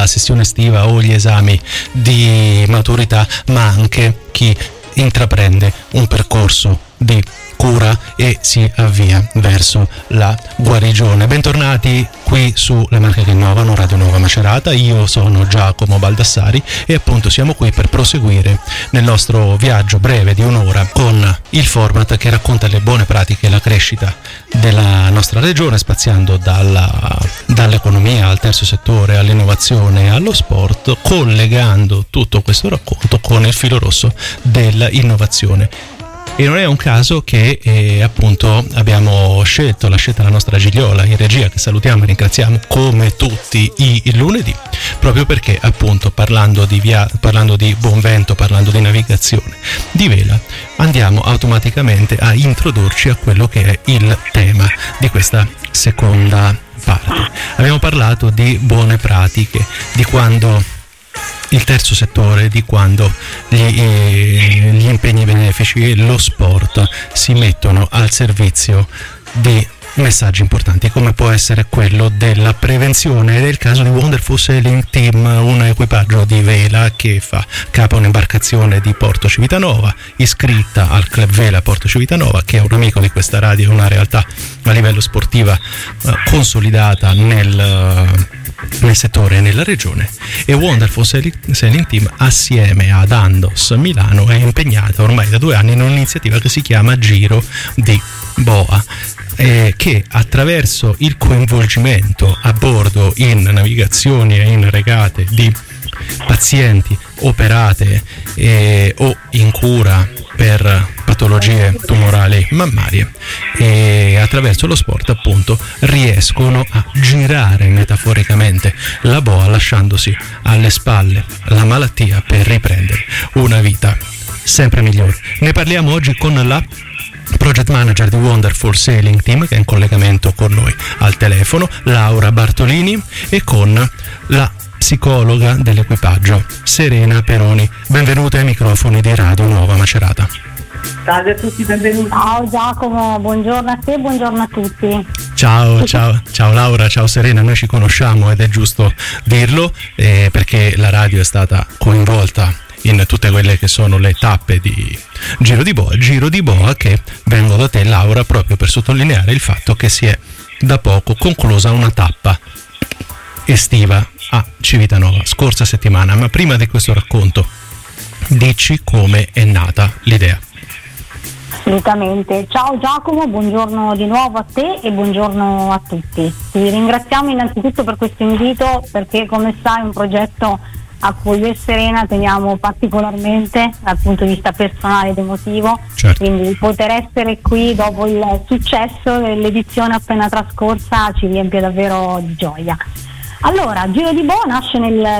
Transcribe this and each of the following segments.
la sessione estiva o gli esami di maturità, ma anche chi intraprende un percorso di cura e si avvia verso la guarigione. Bentornati qui su Le Marche che Innovano, Radio Nuova Macerata. Io sono Giacomo Baldassari e appunto siamo qui per proseguire nel nostro viaggio breve di un'ora con il format che racconta le buone pratiche e la crescita della nostra regione, spaziando dall'economia al terzo settore, all'innovazione, allo sport, collegando tutto questo racconto con il filo rosso dell'innovazione. E non è un caso che appunto abbiamo scelto la nostra Gigliola in regia, che salutiamo e ringraziamo come tutti i lunedì, proprio perché appunto parlando di buon vento, parlando di navigazione, di vela, andiamo automaticamente a introdurci a quello che è il tema di questa seconda parte. Abbiamo parlato di buone pratiche, di quando il terzo settore, di quando gli impegni benefici e lo sport si mettono al servizio di messaggi importanti, come può essere quello della prevenzione. Ed è il caso di Wonderful Sailing Team, un equipaggio di vela che fa capo a un'imbarcazione di Porto Civitanova, iscritta al Club Vela Porto Civitanova, che è un amico di questa radio, una realtà a livello sportiva consolidata nel settore e nella regione. E Wonderful Sailing Team, assieme ad Andos Milano, è impegnata ormai da 2 anni in un'iniziativa che si chiama Giro di Boa, che attraverso il coinvolgimento a bordo in navigazioni e in regate di pazienti operate o in cura per patologie tumorali mammarie, e attraverso lo sport appunto riescono a girare metaforicamente la boa, lasciandosi alle spalle la malattia per riprendere una vita sempre migliore. Ne parliamo oggi con la Project Manager di Wonderful Sailing Team, che è in collegamento con noi al telefono, Laura Bartolini, e con la psicologa dell'equipaggio, Serena Peroni. Benvenuta ai microfoni di Radio Nuova Macerata. Salve a tutti, benvenuti. Ciao Giacomo, buongiorno a te, buongiorno a tutti. Ciao Laura, ciao Serena, noi ci conosciamo ed è giusto dirlo, perché la radio è stata coinvolta in tutte quelle che sono le tappe di Giro di Boa, che vengo da te, Laura, proprio per sottolineare il fatto che si è da poco conclusa una tappa estiva a Civitanova, scorsa settimana. Ma prima di questo racconto, dici come è nata l'idea. Assolutamente. Ciao Giacomo, buongiorno di nuovo a te e buongiorno a tutti. Ti ringraziamo innanzitutto per questo invito, perché come sai è un progetto a cui io e Serena teniamo particolarmente dal punto di vista personale ed emotivo. Certo. Quindi poter essere qui dopo il successo dell'edizione appena trascorsa ci riempie davvero di gioia. Allora, Giro di Boa nasce nel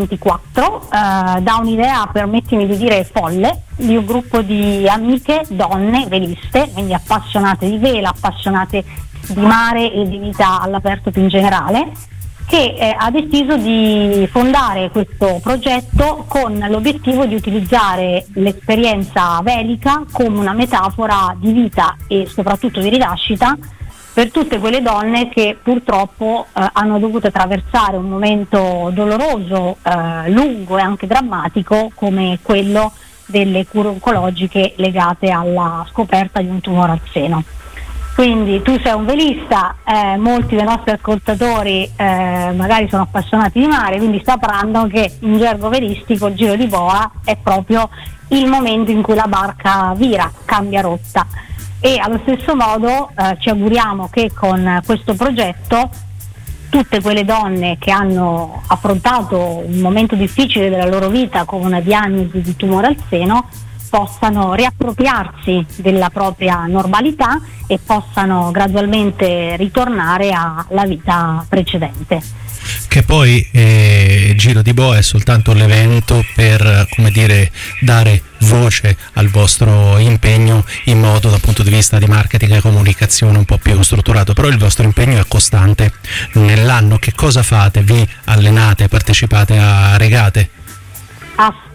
2024 da un'idea, permettimi di dire, folle, di un gruppo di amiche, donne, veliste, quindi appassionate di vela, appassionate di mare e di vita all'aperto più in generale, che ha deciso di fondare questo progetto con l'obiettivo di utilizzare l'esperienza velica come una metafora di vita e soprattutto di rinascita per tutte quelle donne che purtroppo hanno dovuto attraversare un momento doloroso, lungo e anche drammatico, come quello delle cure oncologiche legate alla scoperta di un tumore al seno. Quindi tu sei un velista, molti dei nostri ascoltatori magari sono appassionati di mare, quindi sapranno che in gergo velistico il Giro di Boa è proprio il momento in cui la barca vira, cambia rotta. E allo stesso modo ci auguriamo che con questo progetto tutte quelle donne che hanno affrontato un momento difficile della loro vita con una diagnosi di tumore al seno possano riappropriarsi della propria normalità e possano gradualmente ritornare alla vita precedente. Che poi Giro di Boa è soltanto l'evento per, come dire, dare voce al vostro impegno in modo, dal punto di vista di marketing e comunicazione, un po' più strutturato, però il vostro impegno è costante nell'anno. Che cosa fate? Vi allenate, partecipate a regate?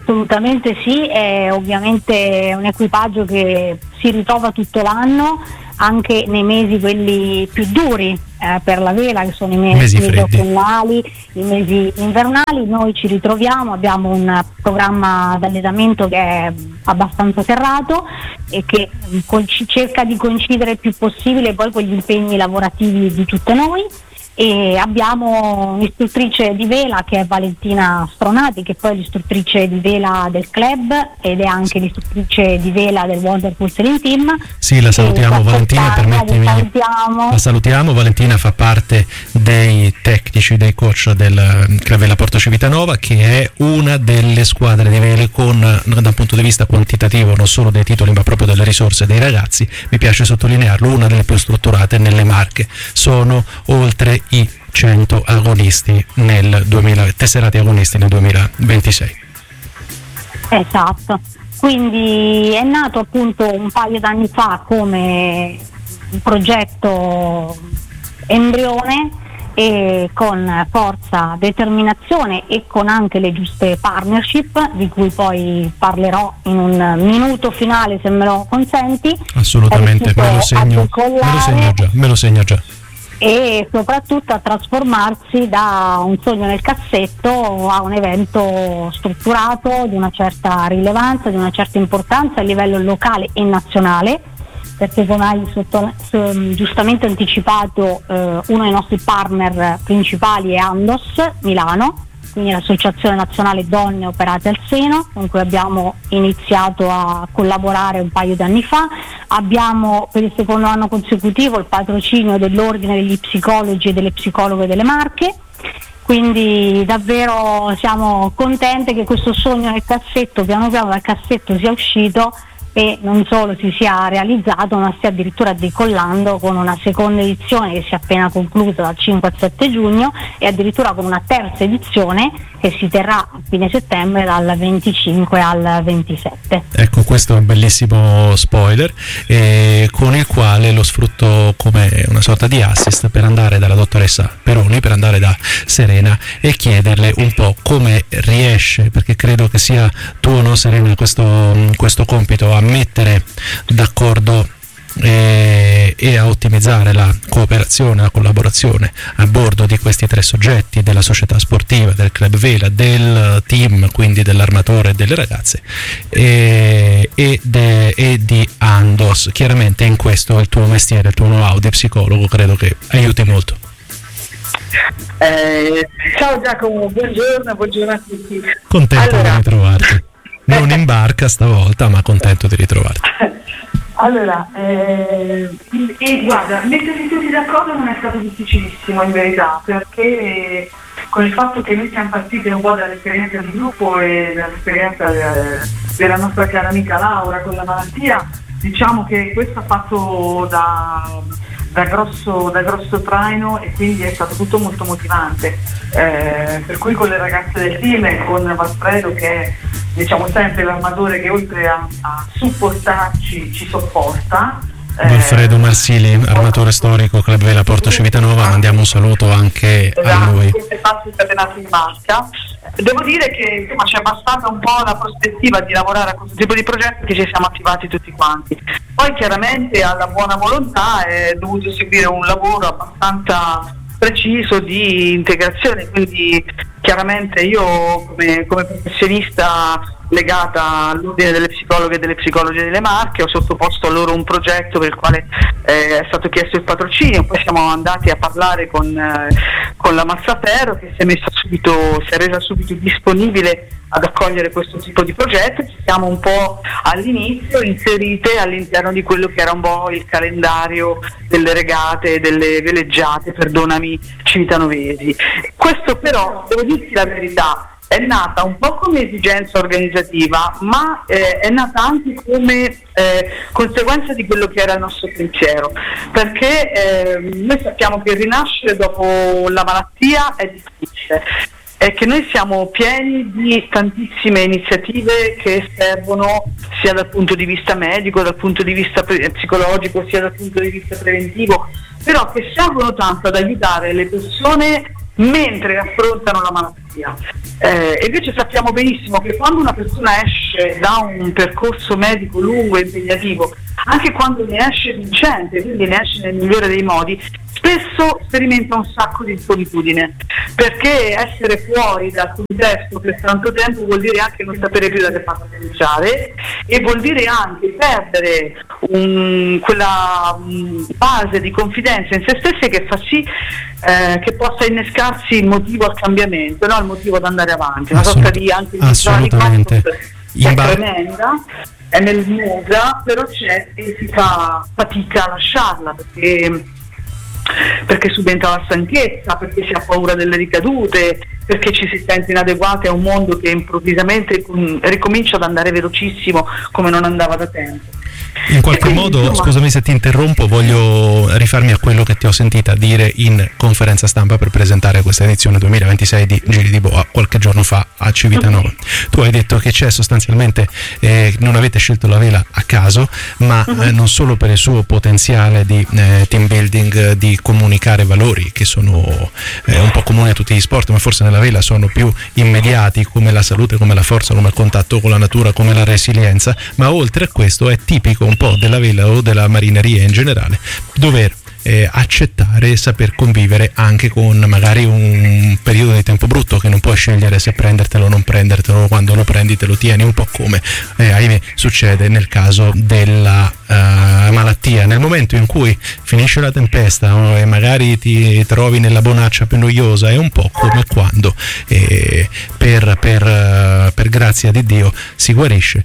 Assolutamente sì, è ovviamente un equipaggio che si ritrova tutto l'anno, anche nei mesi quelli più duri per la vela, che sono i mesi autunnali, i mesi invernali, noi ci ritroviamo, abbiamo un programma d'allenamento che è abbastanza serrato e che cerca di coincidere il più possibile poi con gli impegni lavorativi di tutte noi. E abbiamo un'istruttrice di vela che è Valentina Stronati, che poi è l'istruttrice di vela del club ed è anche l'istruttrice di vela del Wonderful Sailing Team. Sì, la salutiamo Valentina, permettimi. La salutiamo, Valentina fa parte dei tecnici, dei coach del Club Vela Porto Civitanova, che è una delle squadre di vele con, da un punto di vista quantitativo, non solo dei titoli ma proprio delle risorse dei ragazzi, mi piace sottolinearlo, una delle più strutturate nelle Marche. Sono oltre i 100 agonisti tesserati agonisti nel 2026. Esatto, quindi è nato appunto un paio d'anni fa come un progetto embrione, e con forza, determinazione e con anche le giuste partnership, di cui poi parlerò in un minuto finale, se me lo consenti. Assolutamente, me lo segno già. E soprattutto a trasformarsi da un sogno nel cassetto a un evento strutturato, di una certa rilevanza, di una certa importanza a livello locale e nazionale, perché come hai giustamente anticipato, uno dei nostri partner principali è Andos Milano, quindi l'Associazione Nazionale Donne Operate al Seno, con cui abbiamo iniziato a collaborare un paio di anni fa. Abbiamo per il secondo anno consecutivo il patrocinio dell'Ordine degli Psicologi e delle Psicologhe delle Marche, quindi davvero siamo contente che questo sogno nel cassetto, piano piano dal cassetto, sia uscito e non solo si sia realizzato, ma stia addirittura decollando con una seconda edizione che si è appena conclusa dal 5 al 7 giugno e addirittura con una terza edizione che si terrà a fine settembre dal 25 al 27. Ecco, questo è un bellissimo spoiler con il quale lo sfrutto come una sorta di assist per andare dalla dottoressa Peroni, per andare da Serena e chiederle un po' come riesce, perché credo che sia tuo, no Serena, questo compito, a mettere d'accordo e a ottimizzare la cooperazione, la collaborazione a bordo di questi tre soggetti, della società sportiva, del club vela, del team, quindi dell'armatore e delle ragazze e di Andos. Chiaramente in questo il tuo mestiere, il tuo know-how di psicologo credo che aiuti molto. Ciao Giacomo, buongiorno a tutti. Contento di ritrovarti, non in barca stavolta, ma contento di ritrovarti. Allora, guarda, mettersi tutti d'accordo non è stato difficilissimo in verità, perché con il fatto che noi siamo partiti un po' dall'esperienza di gruppo e dall'esperienza della nostra cara amica Laura con la malattia, diciamo che questo ha fatto da grosso traino e quindi è stato tutto molto motivante, per cui con le ragazze del team e con Valfredo, che è diciamo sempre l'armatore che oltre a supportarci ci sopporta. Valfredo Marsili, armatore storico Club Vela Porto Civitanova, mandiamo un saluto anche a lui. In marca. Devo dire che insomma c'è bastata un po' la prospettiva di lavorare a questo tipo di progetti che ci siamo attivati tutti quanti. Poi chiaramente alla buona volontà è dovuto seguire un lavoro abbastanza preciso di integrazione, quindi chiaramente io come professionista legata all'ordine delle psicologhe e delle psicologe delle Marche ho sottoposto a loro un progetto per il quale è stato chiesto il patrocinio. Poi siamo andati a parlare con la Mazzaferro, che si è resa subito disponibile ad accogliere questo tipo di progetto. Ci siamo un po' all'inizio inserite all'interno di quello che era un po' il calendario delle regate e delle veleggiate, perdonami, civitanovesi. Questo però, devo dirti la verità, è nata un po' come esigenza organizzativa, ma è nata anche come conseguenza di quello che era il nostro pensiero, perché noi sappiamo che rinascere dopo la malattia è difficile e che noi siamo pieni di tantissime iniziative che servono sia dal punto di vista medico, dal punto di vista psicologico, sia dal punto di vista preventivo, però che servono tanto ad aiutare le persone mentre affrontano la malattia. Invece sappiamo benissimo che quando una persona esce da un percorso medico lungo e impegnativo, anche quando ne esce vincente, quindi ne esce nel migliore dei modi, spesso sperimenta un sacco di solitudine, perché essere fuori dal contesto per tanto tempo vuol dire anche non sapere più da che parte cominciare, e vuol dire anche perdere quella base di confidenza in se stessi che fa sì che possa innescarsi il motivo al cambiamento, no? Il motivo ad andare avanti, una sorta di anche assolutamente è tremenda, è nell'usa, però c'è e si fa fatica a lasciarla perché subentra la stanchezza, perché si ha paura delle ricadute, perché ci si sente inadeguati a un mondo che improvvisamente ricomincia ad andare velocissimo come non andava da tempo. In qualche modo, scusami se ti interrompo, voglio rifarmi a quello che ti ho sentita dire in conferenza stampa per presentare questa edizione 2026 di Giri di Boa qualche giorno fa a Civitanova. Tu hai detto che c'è sostanzialmente, non avete scelto la vela a caso, ma non solo per il suo potenziale di team building, di comunicare valori che sono un po' comuni a tutti gli sport, ma forse nella vela sono più immediati, come la salute, come la forza, come il contatto con la natura, come la resilienza, ma oltre a questo è tipico un po' della vela o della marineria in generale dover accettare e saper convivere anche con magari un periodo di tempo brutto che non puoi scegliere se prendertelo o non prendertelo, quando lo prendi te lo tieni, un po' come ahimè succede nel caso della malattia. Nel momento in cui finisce la tempesta e magari ti trovi nella bonaccia più noiosa, è un po' come quando per grazia di Dio si guarisce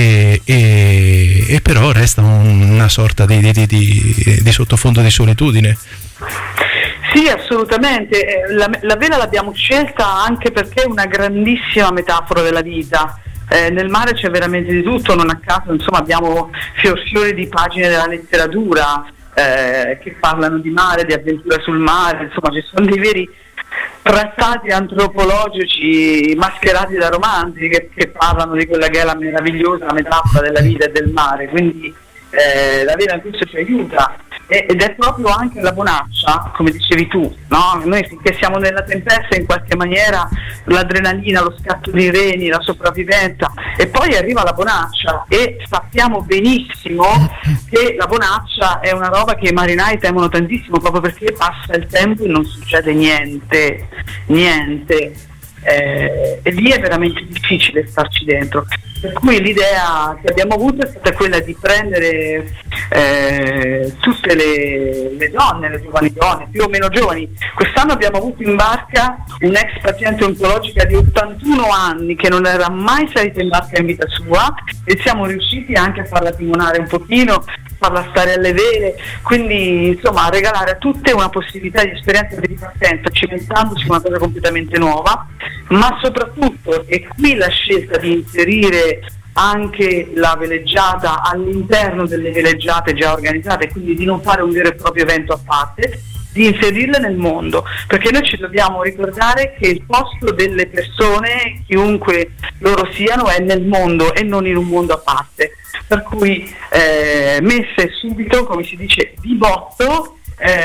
e però resta una sorta di sottofondo di solitudine. Sì, assolutamente. La vela l'abbiamo scelta anche perché è una grandissima metafora della vita. Nel mare c'è veramente di tutto, non a caso insomma abbiamo fiori di pagine della letteratura che parlano di mare, di avventura sul mare, insomma ci sono dei veri trattati antropologici mascherati da romanzi che parlano di quella che è la meravigliosa metafora della vita e del mare, quindi la vela in questo ci aiuta. Ed è proprio anche la bonaccia, come dicevi tu, no? Noi finché siamo nella tempesta in qualche maniera l'adrenalina, lo scatto dei reni, la sopravvivenza, e poi arriva la bonaccia e sappiamo benissimo che la bonaccia è una roba che i marinai temono tantissimo proprio perché passa il tempo e non succede niente. E lì è veramente difficile starci dentro, per cui l'idea che abbiamo avuto è stata quella di prendere tutte le donne, le giovani donne, più o meno giovani. Quest'anno abbiamo avuto in barca un'ex paziente oncologica di 81 anni che non era mai salita in barca in vita sua e siamo riusciti anche a farla timonare un pochino, farla stare alle vele, quindi insomma a regalare a tutte una possibilità di esperienza di ripartenza, cimentandosi una cosa completamente nuova, ma soprattutto, e qui la scelta di inserire anche la veleggiata all'interno delle veleggiate già organizzate, quindi di non fare un vero e proprio evento a parte, di inserirle nel mondo, perché noi ci dobbiamo ricordare che il posto delle persone, chiunque loro siano, è nel mondo e non in un mondo a parte, per cui messe subito, come si dice, di botto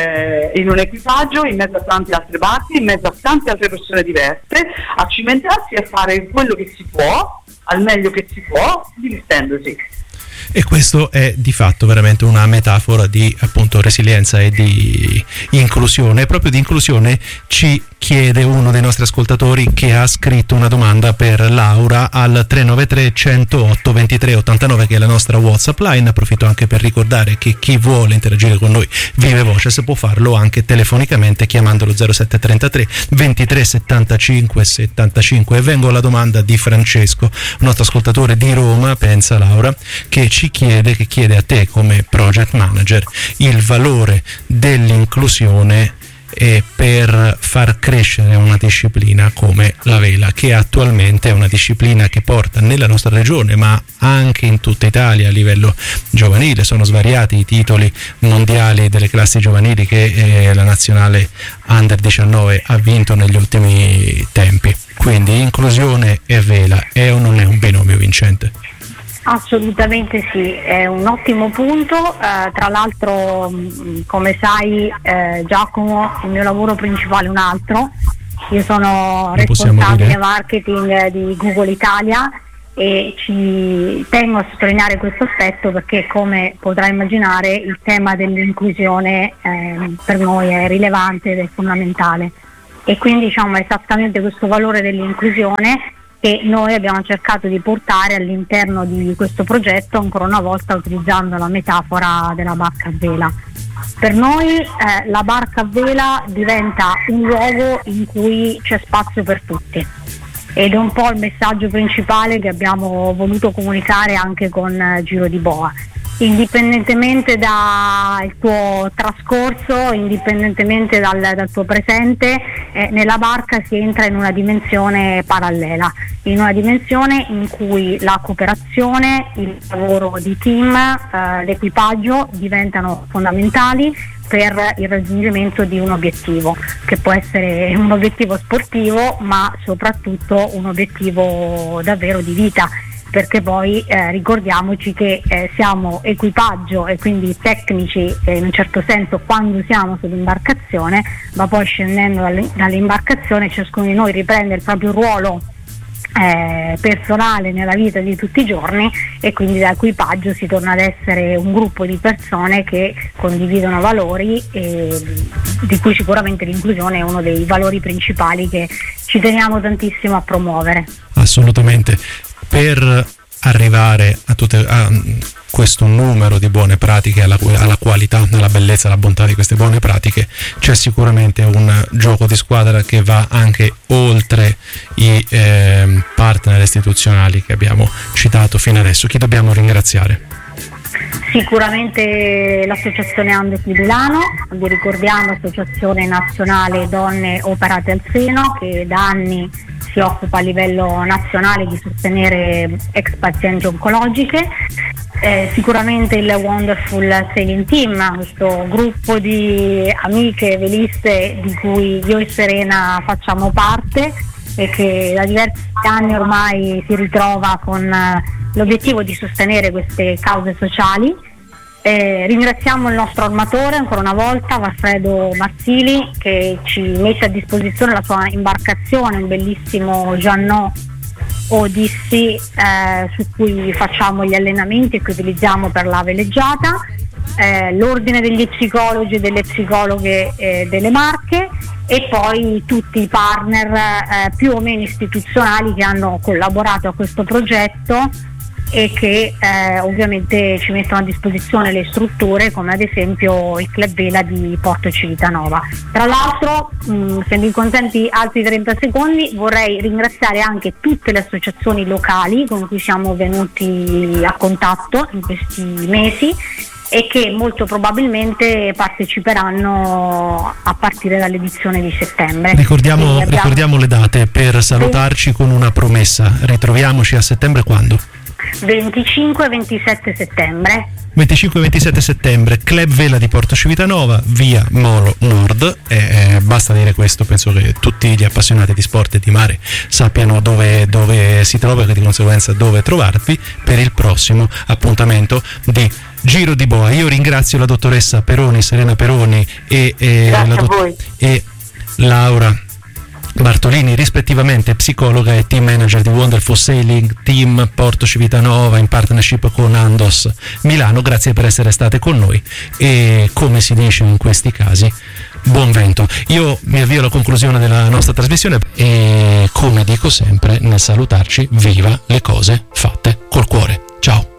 in un equipaggio, in mezzo a tante altre barche, in mezzo a tante altre persone diverse, a cimentarsi e a fare quello che si può, al meglio che si può, divertendosi. E questo è di fatto veramente una metafora di appunto resilienza e di inclusione. Proprio di inclusione ci chiede uno dei nostri ascoltatori, che ha scritto una domanda per Laura al 393 108 23 89, che è la nostra WhatsApp line. Approfitto anche per ricordare che chi vuole interagire con noi vive voce può farlo anche telefonicamente chiamandolo 0733 23 75 75. E vengo alla domanda di Francesco, un nostro ascoltatore di Roma, pensa Laura, che chiede a te come project manager il valore dell'inclusione per far crescere una disciplina come la vela, che attualmente è una disciplina che porta nella nostra regione ma anche in tutta Italia a livello giovanile. Sono svariati i titoli mondiali delle classi giovanili che la nazionale Under 19 ha vinto negli ultimi tempi, quindi inclusione e vela è o non è un binomio vincente? Assolutamente sì, è un ottimo punto. Tra l'altro, come sai Giacomo, il mio lavoro principale è un altro. Io sono responsabile marketing di Google Italia e ci tengo a sottolineare questo aspetto perché, come potrai immaginare, il tema dell'inclusione per noi è rilevante ed è fondamentale, e quindi diciamo è esattamente questo valore dell'inclusione che noi abbiamo cercato di portare all'interno di questo progetto, ancora una volta utilizzando la metafora della barca a vela. Per noi la barca a vela diventa un luogo in cui c'è spazio per tutti, ed è un po' il messaggio principale che abbiamo voluto comunicare anche con Giro di Boa. Indipendentemente dal tuo trascorso, indipendentemente dal tuo presente, nella barca si entra in una dimensione parallela, in una dimensione in cui la cooperazione, il lavoro di team, l'equipaggio diventano fondamentali per il raggiungimento di un obiettivo, che può essere un obiettivo sportivo, ma soprattutto un obiettivo davvero di vita, perché poi ricordiamoci che siamo equipaggio e quindi tecnici in un certo senso quando siamo sull'imbarcazione, ma poi scendendo dall'imbarcazione ciascuno di noi riprende il proprio ruolo personale nella vita di tutti i giorni, e quindi da equipaggio si torna ad essere un gruppo di persone che condividono valori, di cui sicuramente l'inclusione è uno dei valori principali che ci teniamo tantissimo a promuovere. Assolutamente. Per arrivare a questo numero di buone pratiche, alla qualità, alla bellezza, alla bontà di queste buone pratiche, c'è sicuramente un gioco di squadra che va anche oltre i partner istituzionali che abbiamo citato fino adesso. Chi dobbiamo ringraziare? Sicuramente l'associazione Andes di Milano, vi ricordiamo, Associazione Nazionale Donne Operate al Seno, che da anni si occupa a livello nazionale di sostenere ex pazienti oncologiche, sicuramente il Wonderful Sailing Team, questo gruppo di amiche veliste di cui io e Serena facciamo parte e che da diversi anni ormai si ritrova con l'obiettivo di sostenere queste cause sociali. Ringraziamo il nostro armatore ancora una volta, Valfredo Marsili, che ci mette a disposizione la sua imbarcazione, un bellissimo Jeannot Odyssey su cui facciamo gli allenamenti e che utilizziamo per la veleggiata, l'ordine degli psicologi e delle psicologhe delle Marche, e poi tutti i partner più o meno istituzionali che hanno collaborato a questo progetto e che ovviamente ci mettono a disposizione le strutture, come ad esempio il Club Vela di Porto Civitanova. Tra l'altro, se mi consenti altri 30 secondi, vorrei ringraziare anche tutte le associazioni locali con cui siamo venuti a contatto in questi mesi e che molto probabilmente parteciperanno a partire dall'edizione di settembre. Ricordiamo le date per salutarci con una promessa. Ritroviamoci a settembre quando? 25 e 27 settembre. 25 e 27 settembre, Club Vela di Porto Civitanova, via Molo Nord. Basta dire questo, penso che tutti gli appassionati di sport e di mare sappiano dove si trova e di conseguenza dove trovarvi per il prossimo appuntamento di Giro di Boa. Io ringrazio la dottoressa Peroni, Serena Peroni e Laura Bartolini, rispettivamente psicologa e team manager di Wonderful Sailing Team Porto Civitanova in partnership con Andos Milano. Grazie per essere state con noi e, come si dice in questi casi, buon vento. Io mi avvio alla conclusione della nostra trasmissione e, come dico sempre nel salutarci, viva le cose fatte col cuore. Ciao.